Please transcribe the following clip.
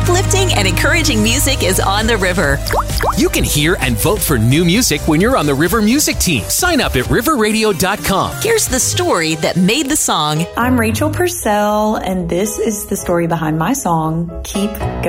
uplifting and encouraging music is on the river. You can hear and vote for new music when you're on the River Music Team. Sign up at riverradio.com. Here's the story that made the song. I'm Rachel Purcell, and this is the story behind my song, Keep Going.